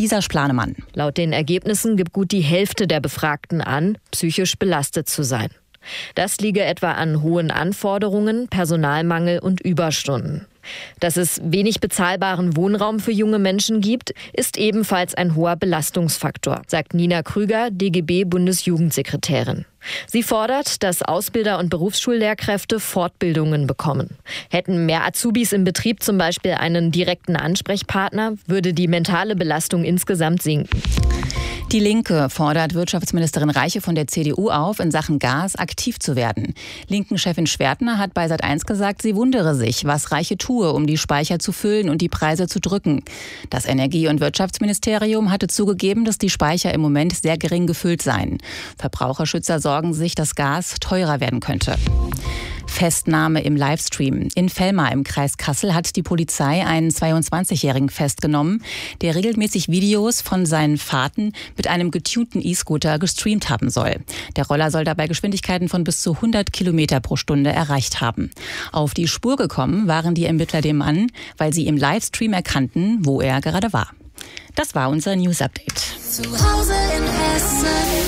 Lisa Splanemann. Laut den Ergebnissen gibt gut die Hälfte der Befragten an, psychisch belastet zu sein. Das liege etwa an hohen Anforderungen, Personalmangel und Überstunden. Dass es wenig bezahlbaren Wohnraum für junge Menschen gibt, ist ebenfalls ein hoher Belastungsfaktor, sagt Nina Krüger, DGB-Bundesjugendsekretärin. Sie fordert, dass Ausbilder und Berufsschullehrkräfte Fortbildungen bekommen. Hätten mehr Azubis im Betrieb zum Beispiel einen direkten Ansprechpartner, würde die mentale Belastung insgesamt sinken. Die Linke fordert Wirtschaftsministerin Reiche von der CDU auf, in Sachen Gas aktiv zu werden. Linken-Chefin Schwertner hat bei Sat.1 gesagt, sie wundere sich, was Reiche tue, um die Speicher zu füllen und die Preise zu drücken. Das Energie- und Wirtschaftsministerium hatte zugegeben, dass die Speicher im Moment sehr gering gefüllt seien. Verbraucherschützer sorgen sich, dass Gas teurer werden könnte. Festnahme im Livestream. In Velmar im Kreis Kassel hat die Polizei einen 22-Jährigen festgenommen, der regelmäßig Videos von seinen Fahrten mit einem getunten E-Scooter gestreamt haben soll. Der Roller soll dabei Geschwindigkeiten von bis zu 100 Kilometer pro Stunde erreicht haben. Auf die Spur gekommen waren die Ermittler dem Mann, weil sie im Livestream erkannten, wo er gerade war. Das war unser News Update. Zu Hause in Hessen.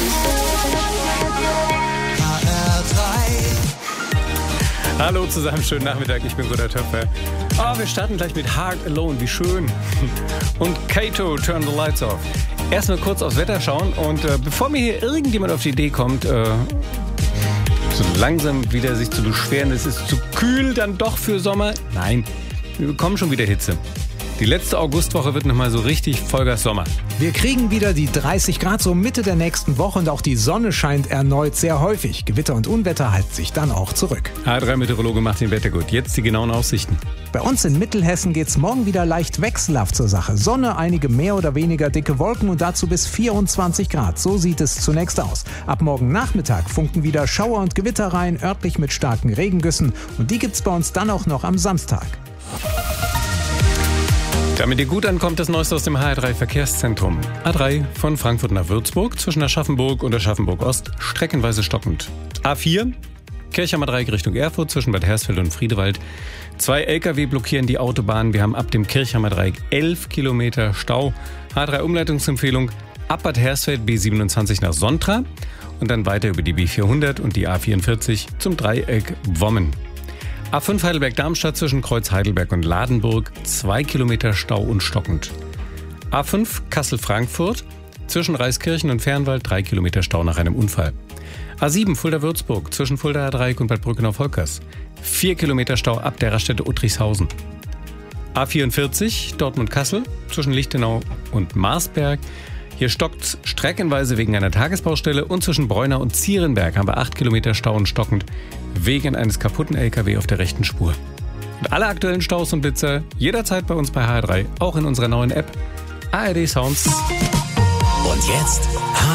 Hallo zusammen, schönen Nachmittag, ich bin Gunnar Töpfer. Wir starten gleich mit Hard Alone, wie schön. Und Kato, Turn the Lights Off. Erstmal kurz aufs Wetter schauen und bevor mir hier irgendjemand auf die Idee kommt, so langsam wieder sich zu beschweren, es ist zu kühl dann doch für Sommer. Nein, wir bekommen schon wieder Hitze. Die letzte Augustwoche wird nochmal so richtig Vollgas Sommer. Wir kriegen wieder die 30 Grad so Mitte der nächsten Woche und auch die Sonne scheint erneut sehr häufig. Gewitter und Unwetter halten sich dann auch zurück. H3-Meteorologe macht den Wetter gut. Jetzt die genauen Aussichten. Bei uns in Mittelhessen geht's morgen wieder leicht wechselhaft zur Sache. Sonne, einige mehr oder weniger dicke Wolken und dazu bis 24 Grad. So sieht es zunächst aus. Ab morgen Nachmittag funken wieder Schauer und Gewitter rein, örtlich mit starken Regengüssen. Und die gibt's bei uns dann auch noch am Samstag. Damit ihr gut ankommt, das Neueste aus dem HR3 Verkehrszentrum. A3 von Frankfurt nach Würzburg, zwischen Aschaffenburg und Aschaffenburg Ost, streckenweise stockend. A4, Kirchheimer Dreieck Richtung Erfurt, zwischen Bad Hersfeld und Friedewald. 2 LKW blockieren die Autobahn. Wir haben ab dem Kirchheimer Dreieck 11 Kilometer Stau. A3 Umleitungsempfehlung, ab Bad Hersfeld B27 nach Sontra und dann weiter über die B400 und die A44 zum Dreieck Wommen. A5 Heidelberg-Darmstadt zwischen Kreuz Heidelberg und Ladenburg, 2 Kilometer Stau und stockend. A5 Kassel-Frankfurt zwischen Reiskirchen und Fernwald, 3 Kilometer Stau nach einem Unfall. A7 Fulda-Würzburg zwischen Fuldaer Dreieck und Bad Brückenau-Volkers, 4 Kilometer Stau ab der Raststätte Uttrichshausen. A44 Dortmund-Kassel zwischen Lichtenau und Marsberg. Hier stockt streckenweise wegen einer Tagesbaustelle und zwischen Bräunau und Zierenberg haben wir 8 Kilometer Stau und stockend wegen eines kaputten LKW auf der rechten Spur. Und alle aktuellen Staus und Blitzer jederzeit bei uns bei HR3, auch in unserer neuen App ARD Sounds. Und jetzt